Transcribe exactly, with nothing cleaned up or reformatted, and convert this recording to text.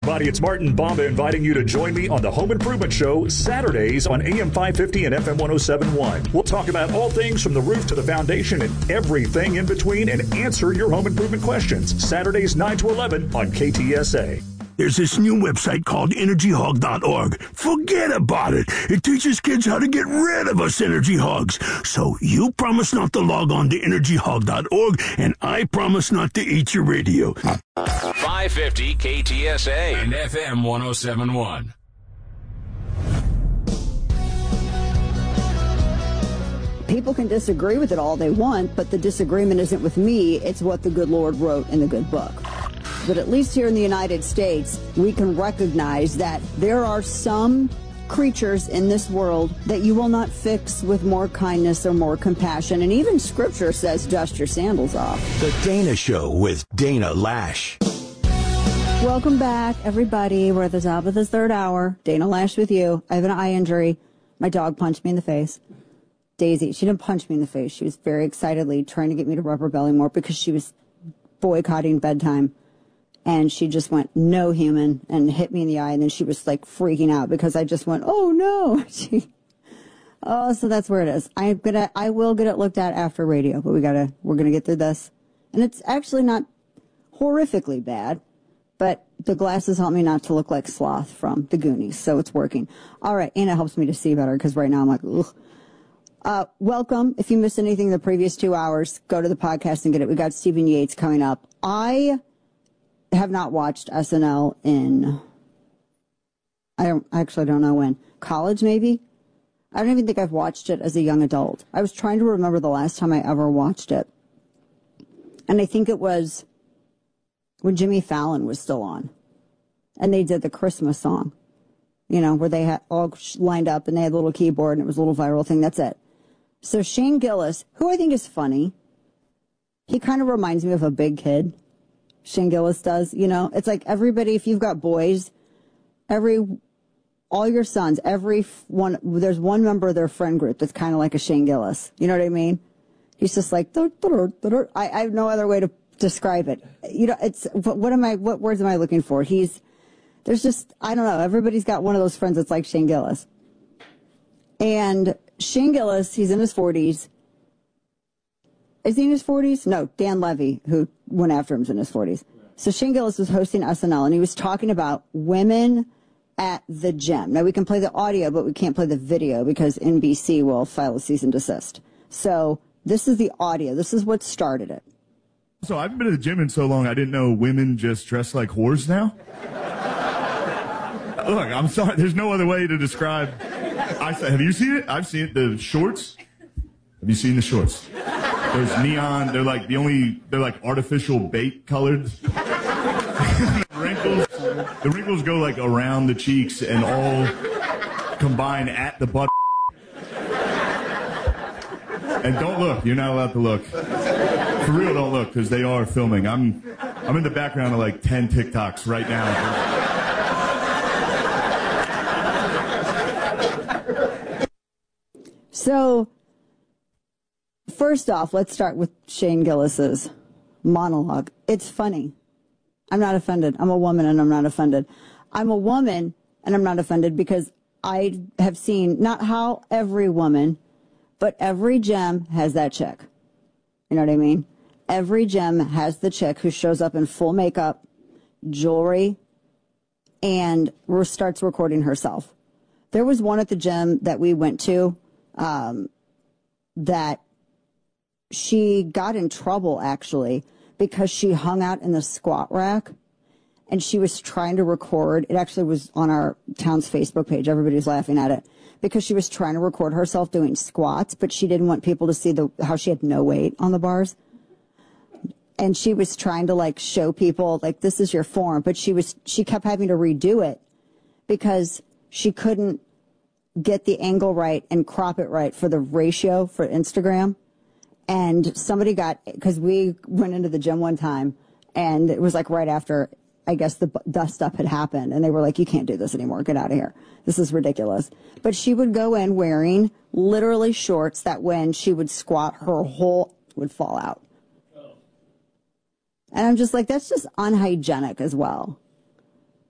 Everybody, it's Martin Bomba inviting you to join me on the Home Improvement Show Saturdays on A M five fifty and F M one oh seven point one. We'll talk about all things from the roof to the foundation and everything in between and answer your home improvement questions. Saturdays nine to eleven on K T S A. There's this new website called energy hog dot org. Forget about it. It teaches kids how to get rid of us energy hogs. So you promise not to log on to energy hog dot org, and I promise not to eat your radio. five fifty K T S A and F M one oh seven point one. People can disagree with it all they want, but the disagreement isn't with me. It's what the good Lord wrote in the good book. But at least here in the United States, we can recognize that there are some creatures in this world that you will not fix with more kindness or more compassion. And even Scripture says, dust your sandals off. The Dana Show with Dana Lash. Welcome back, everybody. We're at the top of the third hour. Dana Lash with you. I have an eye injury. My dog punched me in the face. Daisy, she didn't punch me in the face. She was very excitedly trying to get me to rub her belly more because she was boycotting bedtime. And she just went, no human, and hit me in the eye. And then she was like freaking out because I just went, oh no. She, oh, so that's where it is. I'm gonna, I will get it looked at after radio, but we gotta, we're gonna get through this. And it's actually not horrifically bad, but the glasses help me not to look like Sloth from the Goonies. So it's working. All right. And it helps me to see better because right now I'm like, ugh. Uh, welcome. If you missed anything in the previous two hours, go to the podcast and get it. We got Stephen Yates coming up. I have not watched S N L in, I don't, I actually don't know when, college maybe? I don't even think I've watched it as a young adult. I was trying to remember the last time I ever watched it. And I think it was when Jimmy Fallon was still on. And they did the Christmas song, you know, where they had all lined up and they had a little keyboard and it was a little viral thing. That's it. So Shane Gillis, who I think is funny, he kind of reminds me of a big kid. Shane Gillis does, you know, it's like everybody, if you've got boys, every, all your sons, every one, there's one member of their friend group that's kind of like a Shane Gillis. You know what I mean? He's just like, dur, dur, dur. I, I have no other way to describe it. You know, it's, what, what am I, what words am I looking for? He's, there's just, I don't know, everybody's got one of those friends that's like Shane Gillis. And Shane Gillis, he's in his forties. Is he in his forties? No, Dan Levy, who went after him, is in his forties. So Shane Gillis was hosting S N L, and he was talking about women at the gym. Now, we can play the audio, but we can't play the video because N B C will file a cease and desist. So this is the audio. This is what started it. So I haven't been to the gym in so long, I didn't know women just dress like whores now. Look, I'm sorry. There's no other way to describe. I Have you seen it? I've seen it. The shorts. Have you seen the shorts? There's neon. They're like the only. They're like artificial bait colored. the wrinkles. The wrinkles go like around the cheeks and all combine at the butt. And don't look. You're not allowed to look. For real, don't look because they are filming. I'm. I'm in the background of like ten TikToks right now. So, first off, let's start with Shane Gillis's monologue. It's funny. I'm not offended. I'm a woman and I'm not offended. I'm a woman and I'm not offended because I have seen not how every woman, but every gym has that chick. You know what I mean? Every gym has the chick who shows up in full makeup, jewelry, and starts recording herself. There was one at the gym that we went to um, that she got in trouble, actually, because she hung out in the squat rack and she was trying to record. It actually was on our town's Facebook page. Everybody's laughing at it because she was trying to record herself doing squats, but she didn't want people to see the how she had no weight on the bars. And she was trying to like show people like, this is your form. But she was, she kept having to redo it because she couldn't get the angle right and crop it right for the ratio for Instagram. And somebody got, because we went into the gym one time and it was like right after, I guess, the dust up had happened. And they were like, you can't do this anymore. Get out of here. This is ridiculous. But she would go in wearing literally shorts that when she would squat, her whole would fall out. And I'm just like, that's just unhygienic as well.